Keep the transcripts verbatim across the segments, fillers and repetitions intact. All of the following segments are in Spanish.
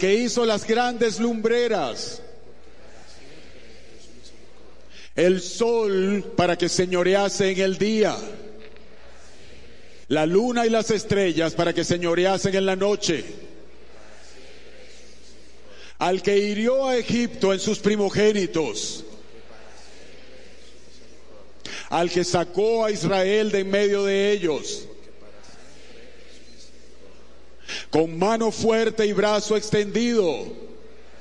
que hizo las grandes lumbreras, el sol para que señorease en el día, la luna y las estrellas para que señoreasen en la noche, al que hirió a Egipto en sus primogénitos, al que sacó a Israel de en medio de ellos, con mano fuerte y brazo extendido.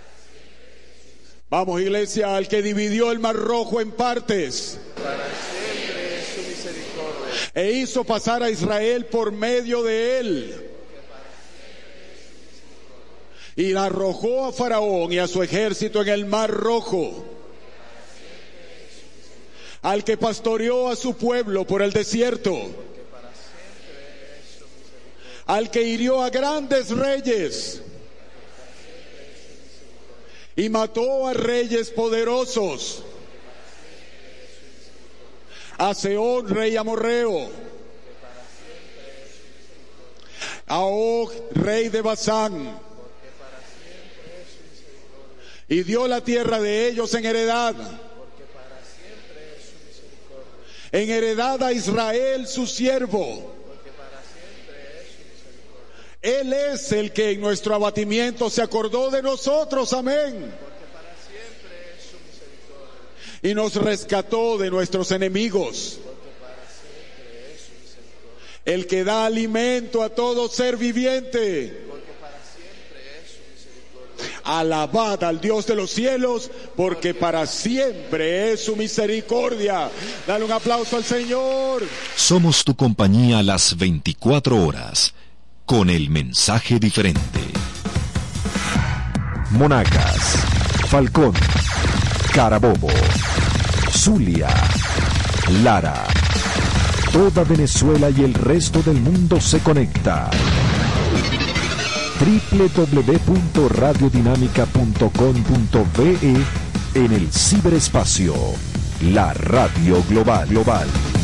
Vamos, iglesia, al que dividió el mar rojo en partes, para siempre es su misericordia, e hizo pasar a Israel por medio de él, y arrojó a Faraón y a su ejército en el mar rojo, al que pastoreó a su pueblo por el desierto, al que hirió a grandes reyes y mató a reyes poderosos, a Sehón, rey amorreo, a Og, rey de Basán, y dio la tierra de ellos en heredad, en heredad a Israel su siervo. Él es el que en nuestro abatimiento se acordó de nosotros, amén. Y nos rescató de nuestros enemigos. El que da alimento a todo ser viviente. Alabad al Dios de los cielos, porque para siempre es su misericordia. Dale un aplauso al Señor. Somos tu compañía las veinticuatro horas, con el mensaje diferente. Monagas, Falcón, Carabobo, Zulia, Lara. Toda Venezuela y el resto del mundo se conecta. doble u doble u doble u punto radio dinámica punto com punto be en el ciberespacio. La radio global global.